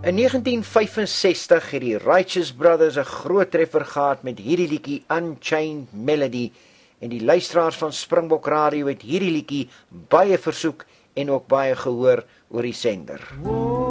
In 1965 het die Righteous Brothers 'n groot treffer gehad met hierdie liedjie Unchained Melody, en die luisteraars van Springbok Radio het hierdie liedjie baie versoek en ook baie gehoor oor die sender.